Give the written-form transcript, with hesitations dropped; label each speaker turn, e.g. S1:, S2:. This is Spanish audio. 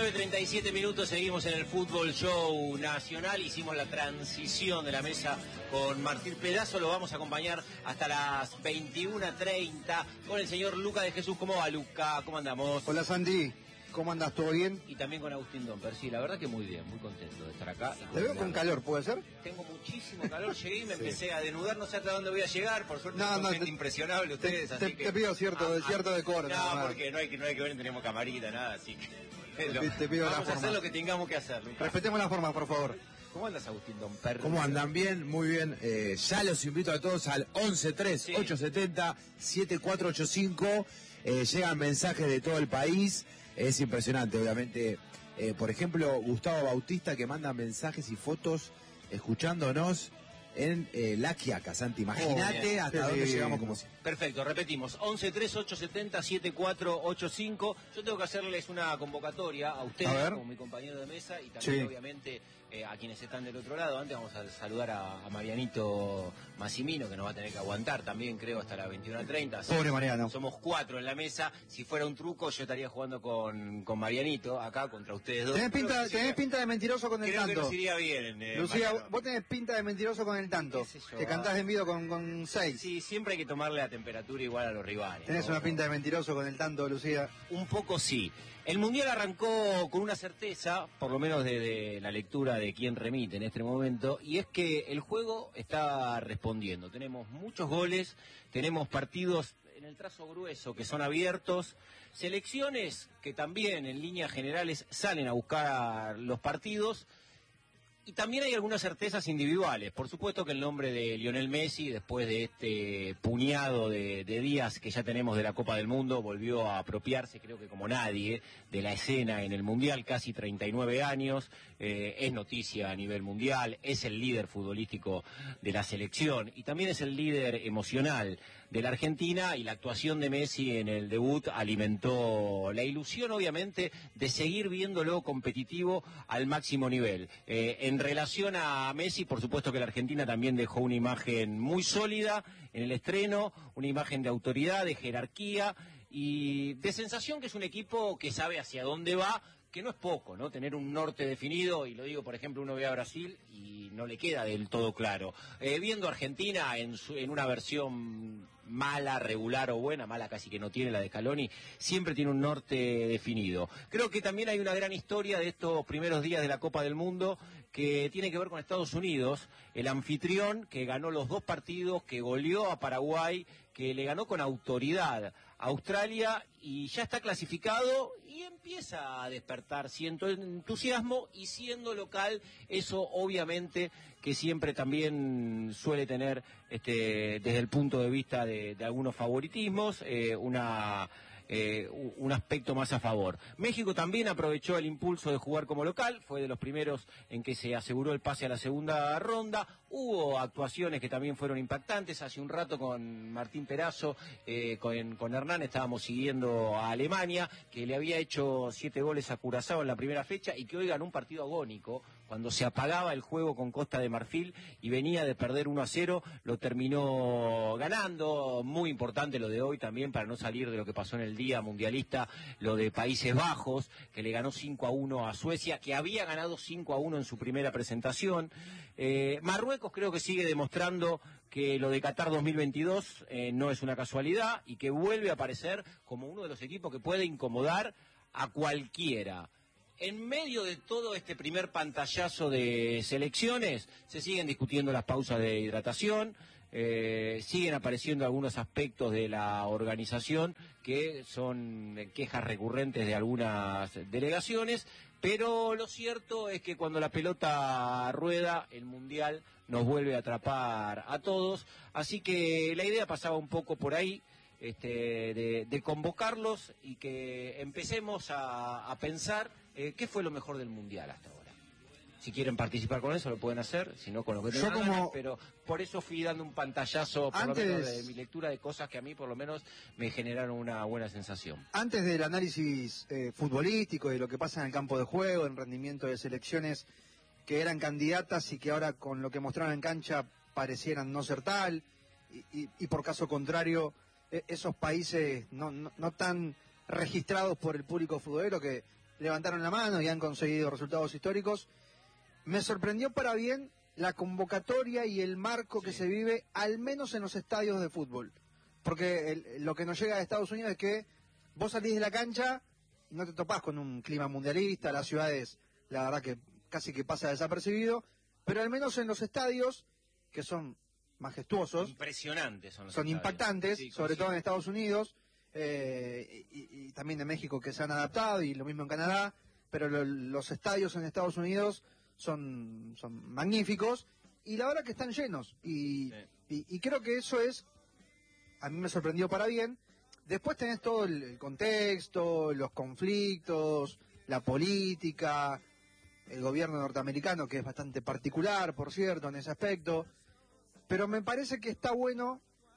S1: 19:37, seguimos en el Fútbol Show Nacional. Hicimos la transición de la mesa con Martín Pedazo. Lo vamos a acompañar hasta las 21:30 con el señor Luca de Jesús. ¿Cómo va, Luca? ¿Cómo andamos?
S2: Hola, Sandy. ¿Cómo andas? ¿Todo bien?
S1: Y también con Agustín Domper. Sí, la verdad que muy bien, muy contento de estar acá.
S2: Te veo con calor, ¿puede ser?
S1: Tengo muchísimo calor. Llegué y me empecé a desnudar. No sé hasta dónde voy a llegar. Por suerte son gente impresionable ustedes.
S2: Te pido cierto decoro.
S1: No, porque no hay que ver, tenemos camarita, nada, así que...
S2: Te pido
S1: vamos
S2: la forma.
S1: a hacer lo que tengamos que hacer, Lucas.
S2: Respetemos la forma, por favor.
S1: ¿Cómo andas, Agustín Domper?
S3: ¿Cómo andan? Bien, muy bien. Ya los invito a todos al 11-3-870-7485. Llegan mensajes de todo el país. Es impresionante, obviamente. Por ejemplo, Gustavo Bautista, que manda mensajes y fotos escuchándonos en La Quiaca, Santi. Imagínate hasta dónde llegamos como si.
S1: Perfecto, repetimos, 11-3-870-7485. Yo tengo que hacerles una convocatoria a ustedes, como mi compañero de mesa, y también obviamente a quienes están del otro lado. Antes vamos a saludar a Marianito Massimino, que nos va a tener que aguantar también, creo, hasta las 21:30.
S2: Pobre Mariano.
S1: Somos 4 en la mesa. Si fuera un truco, yo estaría jugando con Marianito, acá, contra ustedes dos.
S2: Tenés pinta de mentiroso con el tanto.
S1: Creo que nos iría bien.
S2: Lucía, vos tenés pinta de mentiroso con el tanto. Te cantás de envido con 6.
S1: Sí, siempre hay que tomarle la temperatura igual a los rivales.
S2: Tenés una pinta de mentiroso con el tanto, Lucía.
S1: Un poco sí. El Mundial arrancó con una certeza, por lo menos de la lectura de quien remite en este momento, y es que el juego está respondiendo. Tenemos muchos goles, tenemos partidos en el trazo grueso que son abiertos, selecciones que también en líneas generales salen a buscar los partidos. Y también hay algunas certezas individuales. Por supuesto que el nombre de Lionel Messi, después de este puñado de días que ya tenemos de la Copa del Mundo, volvió a apropiarse, creo que como nadie, de la escena en el Mundial, casi 39 años, es noticia a nivel mundial, es el líder futbolístico de la selección y también es el líder emocional de la Argentina, y la actuación de Messi en el debut alimentó la ilusión, obviamente, de seguir viéndolo competitivo al máximo nivel. En relación a Messi, por supuesto que la Argentina también dejó una imagen muy sólida en el estreno, una imagen de autoridad, de jerarquía y de sensación que es un equipo que sabe hacia dónde va, que no es poco, ¿no? Tener un norte definido, y lo digo, por ejemplo, uno ve a Brasil y no le queda del todo claro. Viendo a Argentina en una versión mala, regular o buena, mala casi que no tiene la de Scaloni, siempre tiene un norte definido. Creo que también hay una gran historia de estos primeros días de la Copa del Mundo que tiene que ver con Estados Unidos, el anfitrión que ganó los 2 partidos, que goleó a Paraguay, que le ganó con autoridad a Australia y ya está clasificado y empieza a despertar cierto entusiasmo, y siendo local, eso obviamente que siempre también suele tener desde el punto de vista de algunos favoritismos, un aspecto más a favor. México también aprovechó el impulso de jugar como local, fue de los primeros en que se aseguró el pase a la segunda ronda. Hubo actuaciones que también fueron impactantes. Hace un rato con Martín Pedazo, con Hernán, estábamos siguiendo a Alemania, que le había hecho 7 goles a Curazao en la primera fecha y que hoy ganó un partido agónico. Cuando se apagaba el juego con Costa de Marfil y venía de perder 1-0, lo terminó ganando. Muy importante lo de hoy también, para no salir de lo que pasó en el día mundialista, lo de Países Bajos, que le ganó 5-1 a Suecia, que había ganado 5-1 en su primera presentación. Marruecos creo que sigue demostrando que lo de Qatar 2022 no es una casualidad, y que vuelve a aparecer como uno de los equipos que puede incomodar a cualquiera. En medio de todo este primer pantallazo de selecciones, se siguen discutiendo las pausas de hidratación, siguen apareciendo algunos aspectos de la organización que son quejas recurrentes de algunas delegaciones, pero lo cierto es que cuando la pelota rueda, el Mundial nos vuelve a atrapar a todos, así que la idea pasaba un poco por ahí. De convocarlos y que empecemos a pensar qué fue lo mejor del Mundial hasta ahora. Si quieren participar con eso lo pueden hacer, si no con lo que tengan ganas, pero por eso fui dando un pantallazo por lo menos de mi lectura de cosas que a mí por lo menos me generaron una buena sensación.
S2: Antes del análisis futbolístico, de lo que pasa en el campo de juego, en rendimiento de selecciones que eran candidatas y que ahora con lo que mostraron en cancha parecieran no ser tal, y por caso contrario, esos países no tan registrados por el público futbolero, que levantaron la mano y han conseguido resultados históricos. Me sorprendió para bien la convocatoria y el marco que se vive, al menos en los estadios de fútbol. Porque lo que nos llega de Estados Unidos es que vos salís de la cancha y no te topás con un clima mundialista, las ciudades, la verdad que casi que pasa desapercibido, pero al menos en los estadios, que son majestuosos,
S1: impresionantes son
S2: estadios, impactantes, sí, sobre todo en Estados Unidos, y también en México, que se han adaptado, y lo mismo en Canadá, pero los estadios en Estados Unidos son magníficos, y la verdad que están llenos, y creo que eso a mí me sorprendió para bien. Después tenés todo el contexto, los conflictos, la política, el gobierno norteamericano, que es bastante particular, por cierto, en ese aspecto. Pero me parece que está bueno